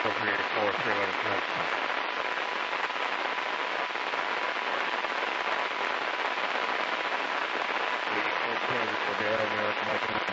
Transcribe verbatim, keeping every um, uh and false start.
three eight four, three eleven connections. Okay, this will be Air American.